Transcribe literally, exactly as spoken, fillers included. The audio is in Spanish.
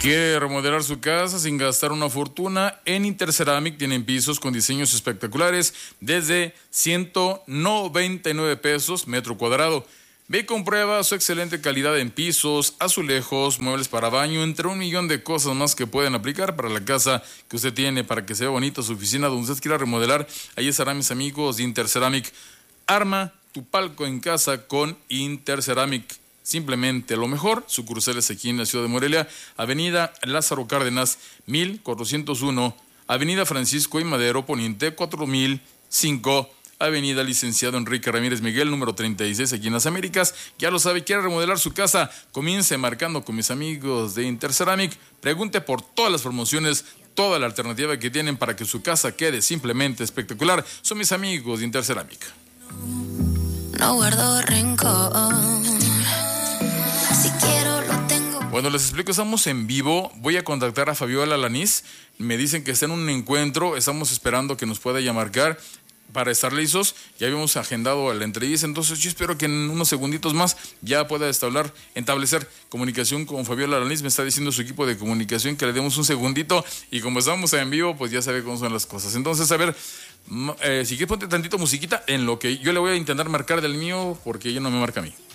¿Quiere remodelar su casa sin gastar una fortuna? En Interceramic tienen pisos con diseños espectaculares desde ciento noventa y nueve pesos metro cuadrado. Ve y comprueba su excelente calidad en pisos, azulejos, muebles para baño, entre un millón de cosas más que pueden aplicar para la casa que usted tiene, para que se vea bonito su oficina donde usted quiera remodelar. Ahí estarán mis amigos de Interceramic. Arma tu palco en casa con Interceramic. Simplemente lo mejor. Sucursales aquí en la ciudad de Morelia, Avenida Lázaro Cárdenas, mil cuatrocientos uno, Avenida Francisco y Madero, Poniente, cuatro mil cinco, Avenida Licenciado Enrique Ramírez Miguel, número treinta y seis, aquí en las Américas. Ya lo sabe, quiere remodelar su casa, comience marcando con mis amigos de Interceramic. Pregunte por todas las promociones, toda la alternativa que tienen para que su casa quede simplemente espectacular. Son mis amigos de Interceramic. No guardo rencor. Si quiero lo tengo. Bueno, les explico, estamos en vivo. Voy a contactar a Fabiola Alanís. Me dicen que está en un encuentro. Estamos esperando que nos pueda ya marcar para estar listos. Ya habíamos agendado la entrevista, entonces yo espero que en unos segunditos más ya pueda establecer, establecer comunicación con Fabiola Alanís. Me está diciendo su equipo de comunicación que le demos un segundito, y como estamos en vivo, pues ya sabe cómo son las cosas. Entonces, a ver, eh, si quieres ponte tantito musiquita en lo que yo le voy a intentar marcar del mío, porque ella no me marca a mí.